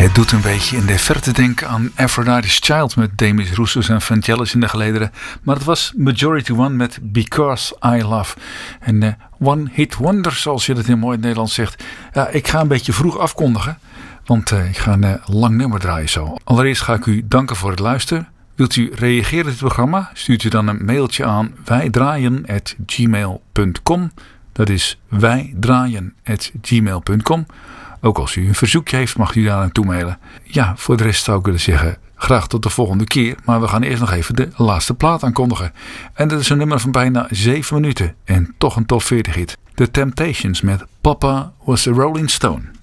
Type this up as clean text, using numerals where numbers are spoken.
Het doet een beetje in de verte denken aan Aphrodite's Child met Demis Roussos en Vangelis in de gelederen. Maar het was Majority One met Because I Love. En One Hit Wonder, zoals je dat in mooi Nederlands zegt. Ja, ik ga een beetje vroeg afkondigen, want ik ga een lang nummer draaien zo. Allereerst ga ik u danken voor het luisteren. Wilt u reageren op het programma? Stuurt u dan een mailtje aan wijdraaien@gmail.com. Dat is wijdraaien@gmail.com. Ook als u een verzoekje heeft, mag u daar aan toe mailen. Ja, voor de rest zou ik willen zeggen, graag tot de volgende keer. Maar we gaan eerst nog even de laatste plaat aankondigen. En dat is een nummer van bijna 7 minuten. En toch een top 40 hit. The Temptations met Papa Was a Rolling Stone.